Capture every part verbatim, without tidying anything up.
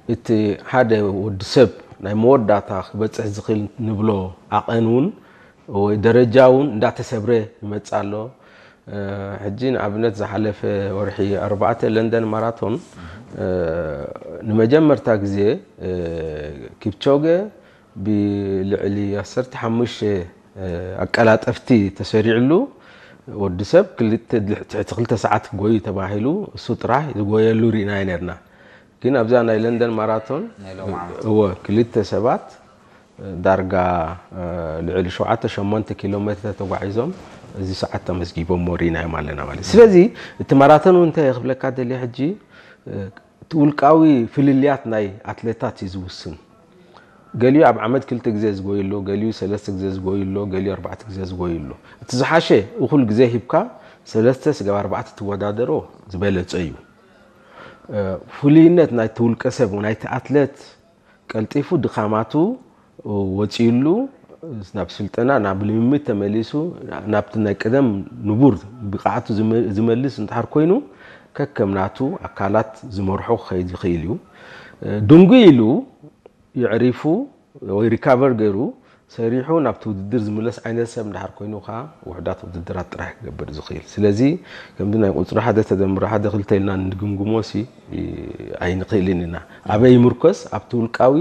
እቲ ሓደ ወዲ ሰብ ናይ መወዳእታ ክበጽሕ ዝኽእል ንብሎ ዓቐንውን ወይ ደረጃውን እንዳተሰብረ ይመጽእ ኣሎ ሕጂ ንኣብነት ዝሓለፈ ወርሒ ኣርባዕተ ለንደን ማራቶን ንመጀመርታ ግዜ ኪፕቾጌ ብልዕሊ ዓሰርተ ሓሙሽተ ኣቀላጠፍቲ ተሰሪዕሉ ወዲ ሰብ ክልተ ሰዓት ጎይ ተባሂሉ እሱ ጥራሕ ዝጎየሉ ሪና ነርና ግን ኣብዛ ናይ ለንደን ማራቶን እወ ክልተ ሰባት ዳርጋ ልዕሊ ሸውዓተ ሸሞንተ ኪሎ ሜትር ተጓዒዞም እዚ ሰዓት ተመስጊቦም ሞሪና ማለና ማለት ስለዚ እቲ ማራቶን እንታይ ይኽብለካ ደሊ ሕጂ ውልቃዊ ፍልልያት ናይ ኣትሌታት ይዝውስን ገሊዩ ኣብ ዓመት ክልተ ግዜ ዝጎይሎ ገሊዩ ሰለስተ ግዜ ዝጎይሎ ገሊዩ ኣርባዕተ ግዜ ዝጎይሎ እቲ ዝሓሸ እኹል ግዜ ሂብካ ሰለስተ ስጋብ ኣርባዕተ ትወዳደሮ ዝበለጸ እዩ ፍልይነት ናይ ትውልቀ ሰብ ናይቲ ኣትሌት ቀልጢፉ ድኻማቱ ወጪሉ ናብ ስልጠና ናብ ልምምድ ተመሊሱ ናብቲ ናይ ቀደም ንቡር ብቕዓቱ ዝመልስ እንተሓር ኮይኑ ከከምናቱ ኣካላት ዝመርሖ ኸይድ ይኽእል እዩ ድንጉ ኢሉ ይዕሪፉ ወይ ሪካቨር ገይሩ ሰሪሑ ናብቲ ውድድር ዝምለስ ዓይነት ሰብ እንድሓር ኮይኑ ኸ ውሕዳት ውድድራት ጥራሕ ክገብር ዝኽእል ስለዚ ከምዚ ናይ ቁፅሪ ሓደ ተደምሮ ሓደ ክልተ ኢልና ንግምግሞሲ ኣይንኽእልን ኢና ኣበይ ምርኮስ ኣብቲ ውልቃዊ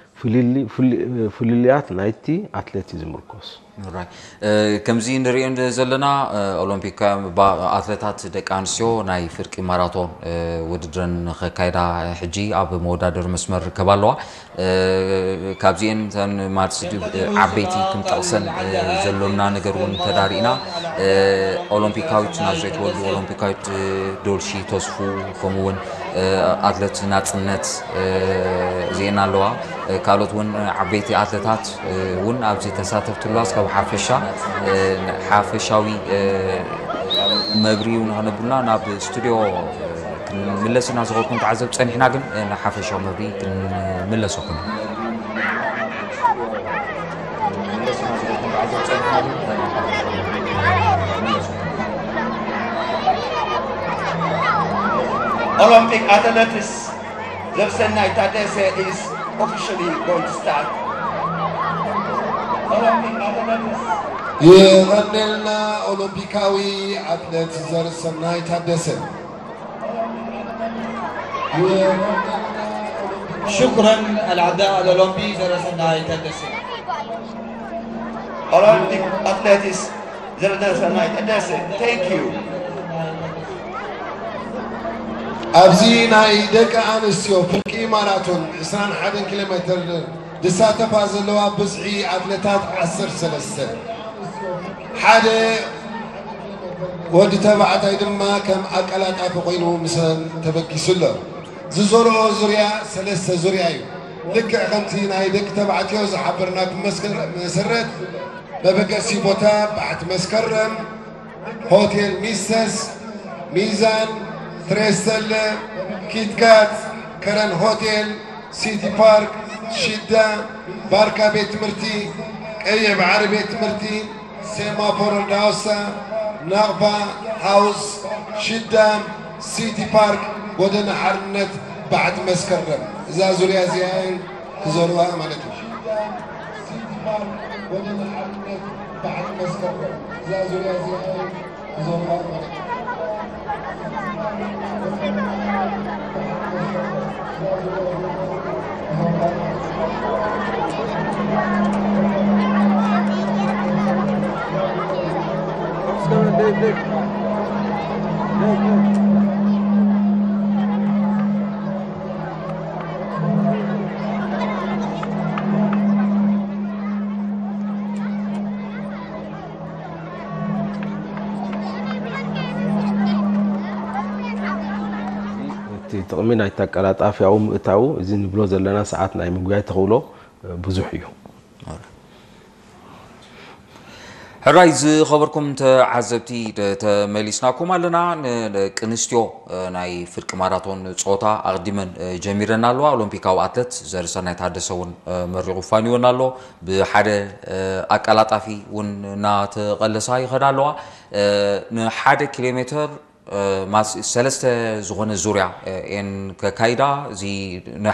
ፍልልያት ናይቲ ኣትሌት ዝምርኮስ ከምዚ ንሪኦ ዘለና ኦሎምፒክ ኣትሌታት ደቂ ኣንስትዮ ናይ ፍርቂ ማራቶን ውድድረን ከካይዳ ሕጂ ኣብ መወዳደሪ መስመር ርከባ ኣለዋ ካብዚአን ማለት ዓበይቲ ክንጠቕሰን ዘሎና ነገር እውን ተዳሪእና ኦሎምፒካዊት ናዝሬት ወልዱ ኦሎምፒካዊት ዶልሺ ተስፉ ከምኡውን ኣትሌት ናጽነት ዜና ኣለዋ ካልኦት እውን ዓበይቲ ኣትሌታት እውን ኣብዚ ተሳተፍትሏስ ካብ ሓፈሻ ሓፈሻዊ መብሪ እውን ሆነብልና ናብ ስቱዲዮ ክንምለስና ዝኸልኩም ተዓዘብ ፀኒሕና ግን ሓፈሻዊ መብሪ ክንምለሰኩም Olympic athletics Zersenai Tadese is officially going to start. Olympic athletics يغنلنا أولمبيكاوي أتلت زرسناي تادسن شكرا الأعضاء الأولمبي زرسناي تادسن Olympic athletics Zersenai Tadese thank you أبزي ناي دك أنسيو فرقي ماراثون عشرين واحد كيلومتر دساتة فازلوا بزعي أتلتات عشر سلسلة حدا ود تبعت أيدما كم أكلات أفقينه مثلا تبكي سلة زورو زوريا سلسلة زوريا لك خمسين هاي دك تبعت يوز حبرناك مسكر مسرت ببقى سيبوتا بعد مسكرم هوتيل ميسس ميزان تريستل كيت كات كرن هوتيل سيتي بارك شدة باركا بيت مرتي قيب عربي بيت مرتي سيما بورنداوسا نغبا هاوس شدة سيتي بارك ودنا حرنت بعد مسكرم إذا زوريا زيان زوروا مالتو سيتي بارك ودنا حرنت بعد مسكرم إذا زوريا زيان زوروا مالتو ጥቕሚ ናይ ተቀላጣፍያው ምእታው እዚ ንብሎ ዘለና ሰዓት ናይ ምግባይ ተኽብሎ ብዙሕ እዩ ሕራይ ዝኸበርኩም ተዓዘብቲ ተመሊስናኩም ኣለና ቅንስትዮ ናይ ፍርቂ ማራቶን ጾታ ኣቕዲመን ጀሚረና ኣለዋ ኦሎምፒካዊ ኣትሌት ዘርሰናይ ታደሰ እውን መሪቑ ፋኒዎን ኣሎ ብሓደ ኣቀላጣፊ እውን እናተቐለሳ ይኸዳ ኣለዋ ንሓደ ኪሎ ሜትር ማስ ሰለስተ ዝኾነ ዙርያ ኤን ከካይዳ እዚ